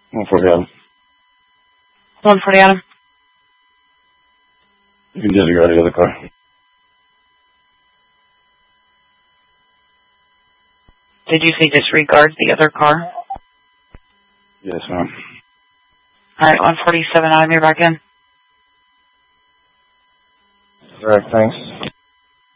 140 Adam. 140 Adam. You can disregard the other car. Did you say disregard the other car? Yes, ma'am. Alright, 147 Adam, you're back in. Alright, thanks.